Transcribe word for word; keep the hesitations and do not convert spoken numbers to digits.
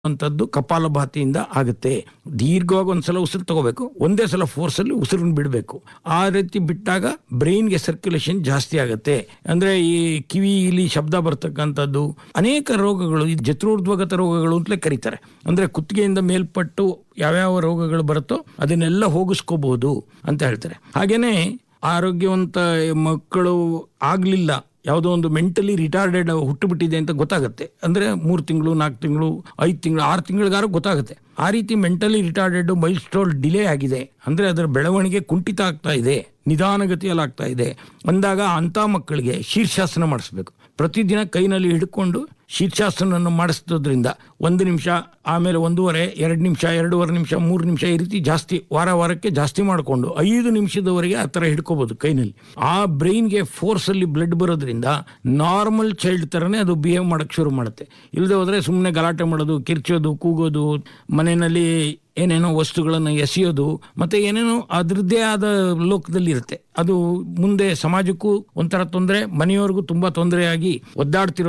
ಅಂತದ್ದು ಕಪಾಲಭಾತಿಯಿಂದ ಆಗುತ್ತೆ. ದೀರ್ಘವಾಗಿ ಒಂದ್ಸಲ ಉಸಿರು ತಗೋಬೇಕು, ಒಂದೇ ಸಲ ಫೋರ್ಸ್ ಅಲ್ಲಿ ಉಸಿರನ್ನು ಬಿಡಬೇಕು. ಆ ರೀತಿ ಬಿಟ್ಟಾಗ ಬ್ರೈನ್ಗೆ ಸರ್ಕ್ಯುಲೇಷನ್ ಜಾಸ್ತಿ ಆಗುತ್ತೆ. ಅಂದ್ರೆ ಈ ಕಿವಿಲಿ ಶಬ್ದ ಬರ್ತಕ್ಕಂಥದ್ದು, ಅನೇಕ ರೋಗಗಳು ಈ ಜತ್ರೋರ್ಧ್ವಗತ ರೋಗಗಳು ಅಂತಲೇ ಕರೀತಾರೆ. ಅಂದ್ರೆ ಕುತ್ತಿಗೆಯಿಂದ ಮೇಲ್ಪಟ್ಟು ಯಾವ್ಯಾವ ರೋಗಗಳು ಬರುತ್ತೋ ಅದನ್ನೆಲ್ಲ ಹೋಗಿಸ್ಕೋಬಹುದು ಅಂತ ಹೇಳ್ತಾರೆ. ಹಾಗೇನೆ ಆರೋಗ್ಯವಂತ ಮಕ್ಕಳು ಆಗ್ಲಿಲ್ಲ, ಯಾವುದೋ ಒಂದು ಮೆಂಟಲಿ ರಿಟಾರ್ಡೆಡ್ ಹುಟ್ಟುಬಿಟ್ಟಿದೆ ಅಂತ ಗೊತ್ತಾಗುತ್ತೆ. ಅಂದ್ರೆ ಮೂರು ತಿಂಗಳು ನಾಲ್ಕು ತಿಂಗಳು ಐದು ತಿಂಗಳು ಆರು ತಿಂಗಳಿಗಾರು ಗೊತ್ತಾಗುತ್ತೆ. ಆ ರೀತಿ ಮೆಂಟಲಿ ರಿಟಾರ್ಡೆಡ್ ಮೈಲ್ಸ್ಟೋನ್ ಡಿಲೇ ಆಗಿದೆ, ಅಂದ್ರೆ ಅದರ ಬೆಳವಣಿಗೆ ಕುಂಠಿತ ಆಗ್ತಾ ಇದೆ, ನಿಧಾನಗತಿಯಲ್ಲಿ ಆಗ್ತಾ ಇದೆ ಅಂದಾಗ ಅಂತ ಮಕ್ಕಳಿಗೆ ಶೀರ್ಷಾಸನ ಮಾಡಿಸ್ಬೇಕು. ಪ್ರತಿದಿನ ಕೈನಲ್ಲಿ ಹಿಡ್ಕೊಂಡು ಶೀರ್ಷಾಸನವನ್ನು ಮಾಡಿಸೋದ್ರಿಂದ ಒಂದು ನಿಮಿಷ, ಆಮೇಲೆ ಒಂದೂವರೆ, ಎರಡು ನಿಮಿಷ, ಎರಡೂವರೆ ನಿಮಿಷ, ಮೂರು ನಿಮಿಷ, ಈ ರೀತಿ ಜಾಸ್ತಿ ವಾರ ವಾರಕ್ಕೆ ಜಾಸ್ತಿ ಮಾಡಿಕೊಂಡು ಐದು ನಿಮಿಷದವರೆಗೆ ಆ ಥರ ಹಿಡ್ಕೋಬಹುದು ಕೈನಲ್ಲಿ. ಆ ಬ್ರೈನ್ಗೆ ಫೋರ್ಸ್ ಅಲ್ಲಿ ಬ್ಲಡ್ ಬರೋದ್ರಿಂದ ನಾರ್ಮಲ್ ಚೈಲ್ಡ್ ಥರನೇ ಅದು ಬಿಹೇವ್ ಮಾಡಕ್ಕೆ ಶುರು ಮಾಡುತ್ತೆ. ಇಲ್ಲದೆ ಹೋದ್ರೆ ಸುಮ್ಮನೆ ಗಲಾಟೆ ಮಾಡೋದು, ಕಿರ್ಚೋದು, ಕೂಗೋದು, ಮನೆಯಲ್ಲಿ ಏನೇನೋ ವಸ್ತುಗಳನ್ನು ಎಸೆಯೋದು, ಮತ್ತೆ ಏನೇನೋ ಅದರದ್ದೇ ಆದ ಲೋಕದಲ್ಲಿ ಇರುತ್ತೆ. ಅದು ಮುಂದೆ ಸಮಾಜಕ್ಕೂ ಒಂಥರ ತೊಂದರೆ, ಮನೆಯವರಿಗೂ ತುಂಬಾ ತೊಂದರೆಯಾಗಿ ಒದ್ದಾಡ್ತಿರೋ